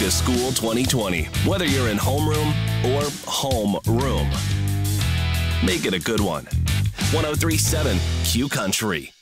to school 2020, whether you're in homeroom or home room. Make it a good one. 103.7 Q Country.